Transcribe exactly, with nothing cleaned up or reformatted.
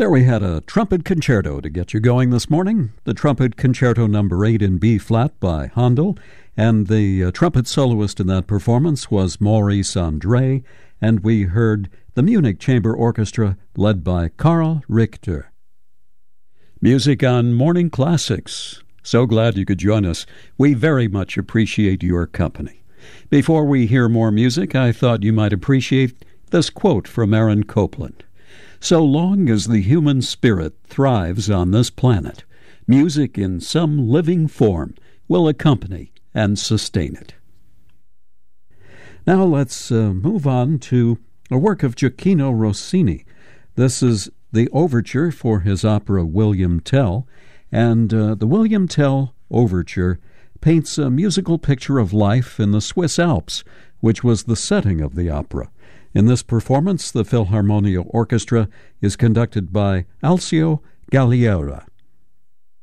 There we had a trumpet concerto to get you going this morning. The trumpet concerto number eight in B-flat by Handel, and the uh, trumpet soloist in that performance was Maurice Andre, and we heard the Munich Chamber Orchestra led by Karl Richter. Music on Morning Classics. So glad you could join us. We very much appreciate your company. Before we hear more music, I thought you might appreciate this quote from Aaron Copland. So long as the human spirit thrives on this planet, music in some living form will accompany and sustain it. Now let's uh, move on to a work of Gioacchino Rossini. This is the overture for his opera William Tell, and uh, the William Tell overture paints a musical picture of life in the Swiss Alps, which was the setting of the opera. In this performance, the Philharmonia Orchestra is conducted by Alceo Galliera.